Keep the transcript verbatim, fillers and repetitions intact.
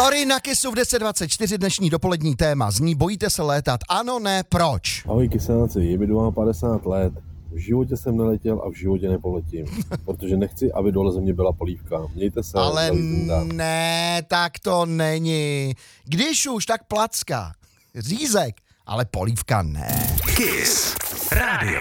Glory na Kissu v deset dvacet čtyři dnešní dopolední téma zní: bojíte se létat? Ano, ne, proč? Ahoj kysáci, je mi doma padesát let. V životě jsem neletěl a v životě nepoletím, protože nechci, aby dole ze mě byla polívka. Mějte se. Ale ne, tak to není. Když už, tak placka. Řízek, ale polívka ne. Kiss Radio.